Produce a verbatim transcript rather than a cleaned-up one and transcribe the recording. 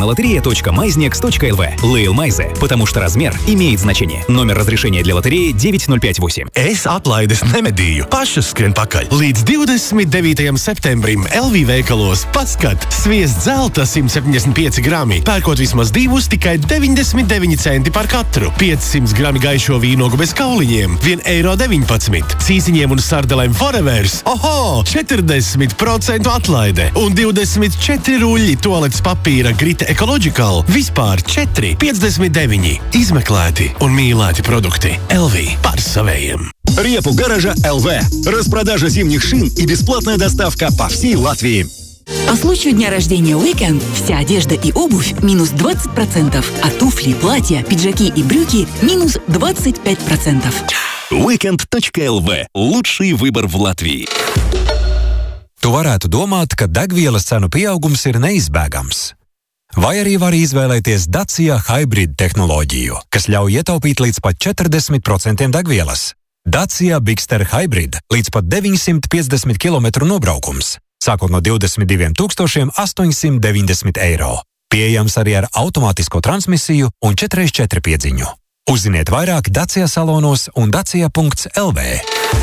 на лотерея точка майзнекс точка эл ви. Lielmaize, потому что размер имеет значение. Номер разрешения для лотереи девять ноль пять восемь. Es atlaides nemedīju, pašas skrien pakaļ. Līdz divdesmit devītajam septembrim L V veikalos paskat sviests zelta simt septiņdesmit pieci grami. Pērkot vismaz divus, tikai deviņdesmit deviņi centi par katru. piecsimt grami gaišo vīnogu bez kauliņiem, viens eiro deviņpadsmit. Cīsiņiem un sardelēm Forevers. Oho! četrdesmit procentu atlaide un divdesmit četri ruļļi tualetes papīra Grita Ecological. Vispār četri piecdesmit deviņi. Izmeklēti un mīlēti produkti. L V par savējiem. Репу гаража эл ви. Распродажа зимних шин и бесплатная доставка по всей Латвии. По случаю дня рождения Weekend вся одежда и обувь минус двадцать процентов, а туфли, платья, пиджаки и брюки минус двадцать пять процентов. уикенд точка эл ви. Лучший выбор в Латвии. Tu varētu domāt, ka degvielas cenu pieaugums ir neizbēgams. Vai arī var izvēlēties Dacia Hybrid tehnoloģiju, kas ļauj ietaupīt līdz pat četrdesmit procentiem degvielas. Dacia Bigster Hybrid līdz pat deviņsimt piecdesmit kilometru nobraukums, sākot no divdesmit diviem tūkstošiem astoņsimt deviņdesmit eiro. Pieejams arī ar automātisko transmisiju un četri četri piedziņu. Uzziniet vairāk Dacia salonos un dacia punkts el vi.